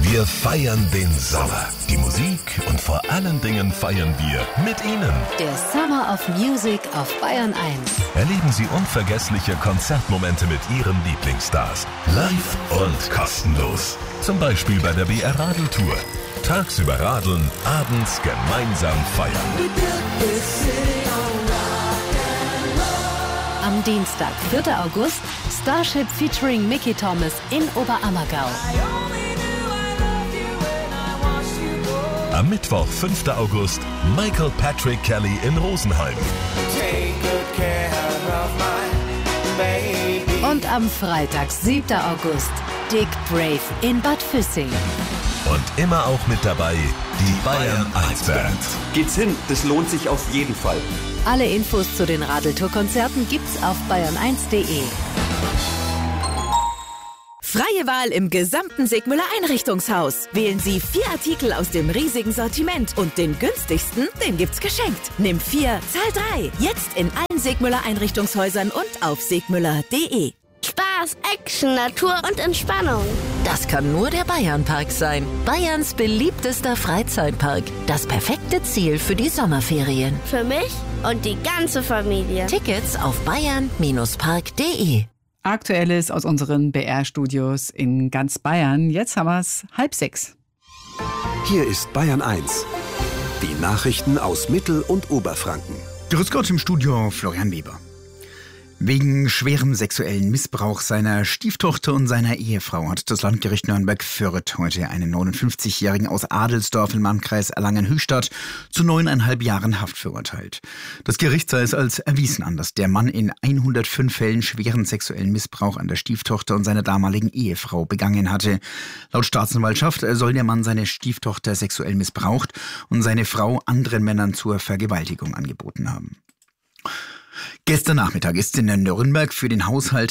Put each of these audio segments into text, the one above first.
Wir feiern den Sommer, die Musik und vor allen Dingen feiern wir mit Ihnen. Der Summer of Music auf Bayern 1. Erleben Sie unvergessliche Konzertmomente mit Ihren Lieblingsstars. Live und kostenlos. Zum Beispiel bei der BR Radeltour. Tagsüber radeln, abends gemeinsam feiern. Am Dienstag, 4. August, Starship featuring Mickey Thomas in Oberammergau. Am Mittwoch, 5. August, Michael Patrick Kelly in Rosenheim. Und am Freitag, 7. August, Dick Brave in Bad Füssing. Und immer auch mit dabei die Bayern 1 Band. Geht's hin, das lohnt sich auf jeden Fall. Alle Infos zu den Radeltour-Konzerten gibt's auf bayern1.de. Freie Wahl im gesamten Segmüller Einrichtungshaus. Wählen Sie 4 Artikel aus dem riesigen Sortiment und den günstigsten, den gibt's geschenkt. Nimm 4, zahl 3. Jetzt in allen Segmüller Einrichtungshäusern und auf segmüller.de. Spaß, Action, Natur und Entspannung. Das kann nur der Bayernpark sein. Bayerns beliebtester Freizeitpark. Das perfekte Ziel für die Sommerferien. Für mich und die ganze Familie. Tickets auf bayern-park.de. Aktuelles aus unseren BR-Studios in ganz Bayern. Jetzt haben wir es 5:30. Hier ist Bayern 1. Die Nachrichten aus Mittel- und Oberfranken. Grüß Gott, im Studio Florian Weber. Wegen schwerem sexuellen Missbrauch seiner Stieftochter und seiner Ehefrau hat das Landgericht Nürnberg-Fürth heute einen 59-Jährigen aus Adelsdorf im Landkreis Erlangen-Höchstadt zu 9,5 Jahren Haft verurteilt. Das Gericht sah es als erwiesen an, dass der Mann in 105 Fällen schweren sexuellen Missbrauch an der Stieftochter und seiner damaligen Ehefrau begangen hatte. Laut Staatsanwaltschaft soll der Mann seine Stieftochter sexuell missbraucht und seine Frau anderen Männern zur Vergewaltigung angeboten haben. Gestern Nachmittag ist in Nürnberg für den Haushalt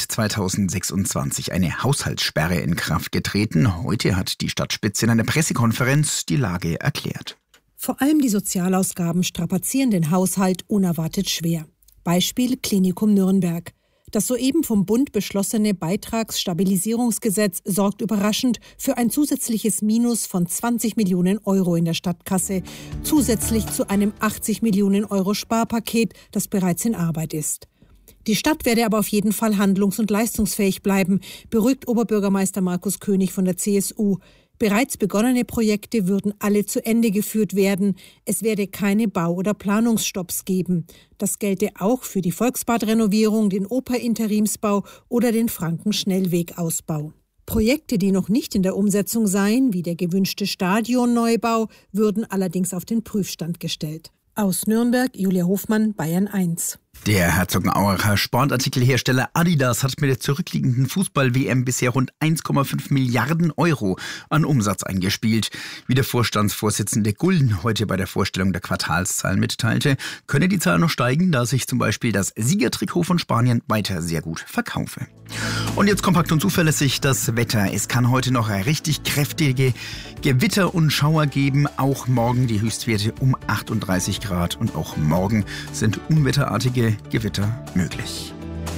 2026 eine Haushaltssperre in Kraft getreten. Heute hat die Stadtspitze in einer Pressekonferenz die Lage erklärt. Vor allem die Sozialausgaben strapazieren den Haushalt unerwartet schwer. Beispiel Klinikum Nürnberg. Das soeben vom Bund beschlossene Beitragsstabilisierungsgesetz sorgt überraschend für ein zusätzliches Minus von 20 Millionen Euro in der Stadtkasse, zusätzlich zu einem 80 Millionen Euro Sparpaket, das bereits in Arbeit ist. Die Stadt werde aber auf jeden Fall handlungs- und leistungsfähig bleiben, beruhigt Oberbürgermeister Markus König von der CSU. Bereits begonnene Projekte würden alle zu Ende geführt werden. Es werde keine Bau- oder Planungsstopps geben. Das gelte auch für die Volksbadrenovierung, den Operinterimsbau oder den Frankenschnellwegausbau. Projekte, die noch nicht in der Umsetzung seien, wie der gewünschte Stadionneubau, würden allerdings auf den Prüfstand gestellt. Aus Nürnberg, Julia Hofmann, Bayern 1. Der Herzogenauracher Sportartikelhersteller Adidas hat mit der zurückliegenden Fußball-WM bisher rund 1,5 Milliarden Euro an Umsatz eingespielt. Wie der Vorstandsvorsitzende Gulden heute bei der Vorstellung der Quartalszahlen mitteilte, könne die Zahl noch steigen, da sich zum Beispiel das Siegertrikot von Spanien weiter sehr gut verkaufe. Und jetzt kompakt und zuverlässig das Wetter. Es kann heute noch richtig kräftige Gewitter und Schauer geben. Auch morgen die Höchstwerte um 38 Grad. Und auch morgen sind unwetterartige Gewitter möglich.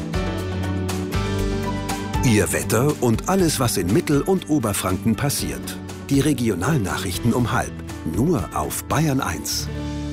Ihr Wetter und alles, was in Mittel- und Oberfranken passiert. Die Regionalnachrichten um 12:30. Nur auf Bayern 1.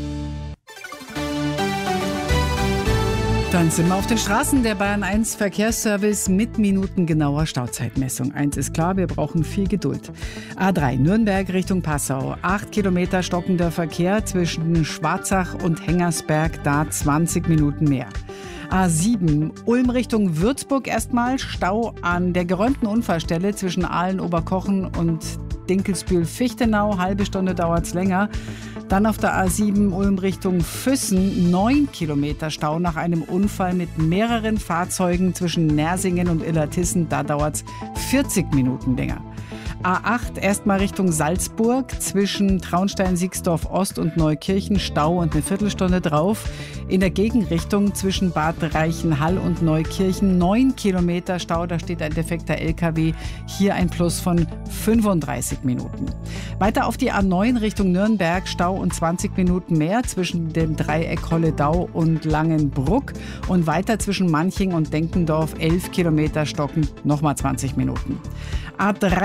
Dann sind wir auf den Straßen. Der Bayern 1 Verkehrsservice mit minutengenauer Stauzeitmessung. Eins ist klar, wir brauchen viel Geduld. A3 Nürnberg Richtung Passau. 8 Kilometer stockender Verkehr zwischen Schwarzach und Hengersberg, da 20 Minuten mehr. A7 Ulm Richtung Würzburg erstmal. Stau an der geräumten Unfallstelle zwischen Aalen-Oberkochen und Dinkelsbühl-Fichtenau. Halbe Stunde dauert es länger. Dann auf der A7 Ulm Richtung Füssen 9 Kilometer Stau nach einem Unfall mit mehreren Fahrzeugen zwischen Nersingen und Illertissen. Da dauert es 40 Minuten länger. A8 erstmal Richtung Salzburg zwischen Traunstein-Siegsdorf Ost und Neukirchen Stau und eine Viertelstunde drauf. In der Gegenrichtung zwischen Bad Reichenhall und Neukirchen 9 Kilometer Stau, da steht ein defekter LKW. Hier ein Plus von 35 Minuten. Weiter auf die A9 Richtung Nürnberg Stau und 20 Minuten mehr zwischen dem Dreieck Holledau und Langenbruck. Und weiter zwischen Manching und Denkendorf 11 Kilometer stocken, nochmal 20 Minuten. A93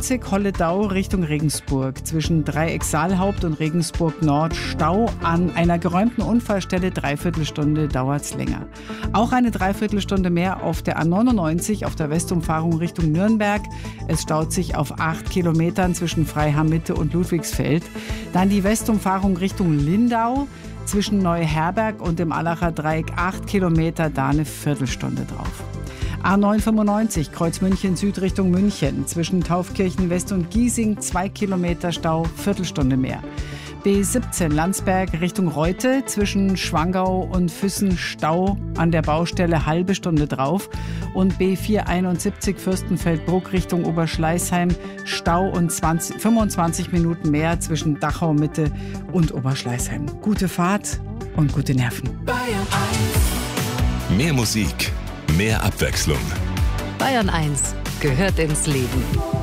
A90 Holledau Richtung Regensburg. Zwischen Dreieck-Saalhaupt und Regensburg Nord Stau. An einer geräumten Unfallstelle 3/4 Stunde dauert es länger. Auch eine 3/4 Stunde mehr auf der A99 auf der Westumfahrung Richtung Nürnberg. Es staut sich auf 8 Kilometern zwischen Freiham-Mitte und Ludwigsfeld. Dann die Westumfahrung Richtung Lindau. Zwischen Neuherberg und dem Allacher Dreieck 8 Kilometer, da eine Viertelstunde drauf. A995 Kreuz München Süd Richtung München. Zwischen Taufkirchen West und Giesing 2 Kilometer Stau, Viertelstunde mehr. B17 Landsberg Richtung Reute. Zwischen Schwangau und Füssen Stau an der Baustelle, halbe Stunde drauf. Und B471 Fürstenfeldbruck Richtung Oberschleißheim Stau und 25 Minuten mehr zwischen Dachau Mitte und Oberschleißheim. Gute Fahrt und gute Nerven. Bayern 1. Mehr Musik, mehr Abwechslung. Bayern 1 gehört ins Leben.